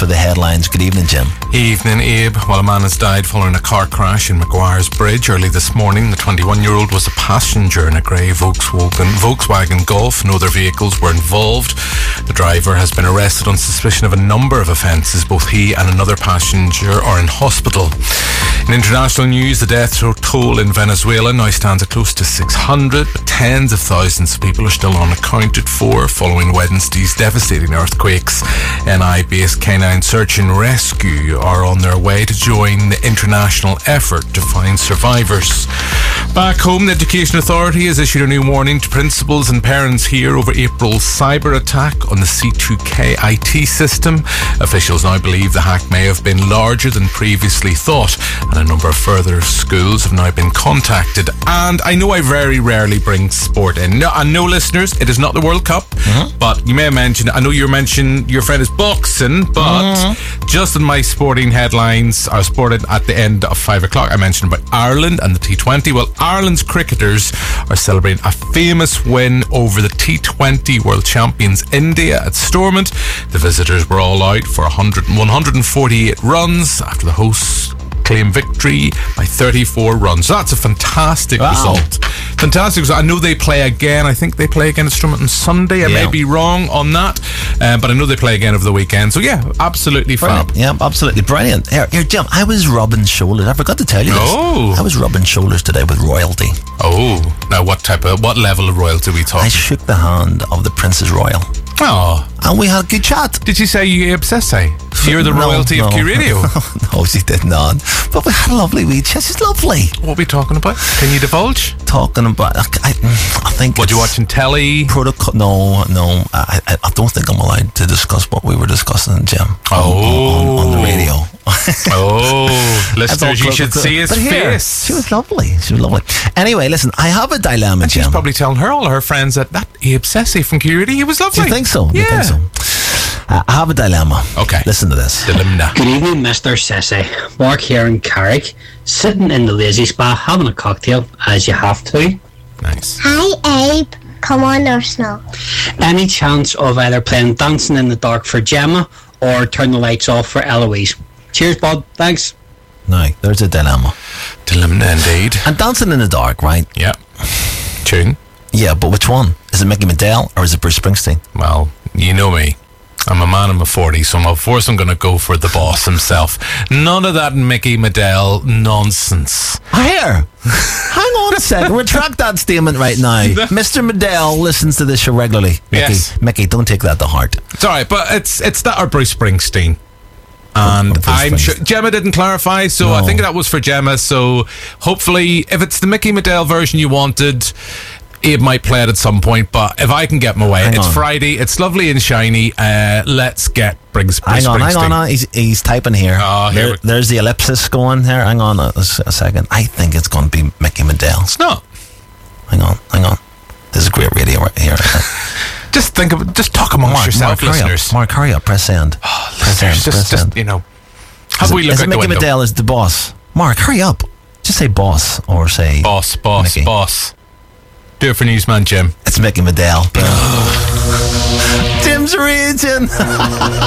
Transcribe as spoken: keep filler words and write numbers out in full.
for the headlines. Good evening, Jim. Evening, Abe. Well, a man has died following a car crash in Maguire's Bridge early this morning. The twenty-one-year-old was a passenger in a grey Volkswagen, Volkswagen Golf. No other vehicles were involved. The driver has been arrested on suspicion of a number of offences. Both he and another passenger are in hospital. In international news, the death toll in Venezuela now stands at close to six hundred, but tens of thousands of people are still unaccounted for following Wednesday's devastating earthquakes. N I-based Canine Search and Rescue are on their way to join the international effort to find survivors. Back home, the Education Authority has issued a new warning to principals and parents here over April's cyber attack on the C two K I T system. Officials now believe the hack may have been larger than previously thought, and a number of further schools have now been contacted. And I know I very rarely bring sport in. No, and no, listeners, it is not the World Cup, mm-hmm. but you may have mentioned, I know you mentioned your friend is boxing, but mm-hmm. just in my sporting headlines, I was sported at the end of five o'clock. I mentioned about Ireland and the T twenty. Well, Ireland's cricketers are celebrating a famous win over the T twenty world champions India at Stormont. The visitors were all out for one hundred, one hundred forty-eight runs after the hosts claim victory by thirty-four runs. So that's a fantastic wow. result. Fantastic result. I know they play again. I think they play again at Stormont on Sunday. I yeah. may be wrong on that, um, but I know they play again over the weekend. So yeah, absolutely brilliant. fab. Yeah, absolutely brilliant. Here, here, Jim, I was rubbing shoulders. I forgot to tell you this. Oh. I was rubbing shoulders today with royalty. Oh, now what type of, what level of royalty are we talking? I shook the hand of the Princess Royal. Oh. And we had a good chat. Did she say you obsess? You're the no, royalty no. of Q Radio. No, she did not. But we had a lovely wee chat. She's lovely. What are we talking about? Can you divulge? Talking about, I, I, I think. What, you watching telly? Protocol? No, no. I, I, I don't think I'm allowed to discuss what we were discussing, Jim. Oh. On, on, on the radio. Oh, listeners, you should see his here, face. She was lovely. She was lovely. Anyway, listen, I have a dilemma, and Jim. She's probably telling her, all her friends, that that Abe Sessi from Q Radio, he was lovely. Do you think so? Yeah. Do you think so? Uh, I have a dilemma. Okay. Listen to this. Dilemma. Good evening, Mister Sessi. Mark here in Carrick, sitting in the lazy spa having a cocktail, as you have to. Nice. Hi, Abe. Come on, Arsenal. Any chance of either playing Dancing in the Dark for Gemma or Turn the Lights Off for Eloise? Cheers, bud. Thanks. Now, there's a dilemma. Dilemma indeed. And Dancing in the Dark, right? Yeah. Tune. Yeah, but which one? Is it Mickey Medell or is it Bruce Springsteen? Well, you know me. I'm a man in my forties, so of course I'm going to go for the boss himself. None of that Mickey Medell nonsense. Here, hang on a second. Retract that statement right now. Mister Medell listens to this show regularly. Mickey, yes. Mickey, don't take that to heart. It's all right, but it's it's that or Bruce Springsteen. And I'm sure Gemma didn't clarify, so no. I think that was for Gemma. So hopefully, if it's the Mickey Medell version you wanted, Abe might play it at some point. But if I can get my way, hang it's on. Friday. It's lovely and shiny. Uh, let's get Bruce Springsteen. Hang on, hang on, on. He's, he's typing here. Oh, here there, there's the ellipsis going there. Hang on a, a second. I think it's going to be Mickey Medell. It's not. Hang on, hang on. This is great radio right here. Just think of it. Just talk amongst Mark, yourself, Mark, listeners. Mark, hurry up. Press send. Oh, press listeners, send. just, Press just send. you know. How Is do we it, look is out it the Mickey window? Medell is the boss. Mark, hurry up. Just say boss or say boss, boss, Mickey. boss. Do it for Newsman Jim. It's Mickey Medell. Tim's raging.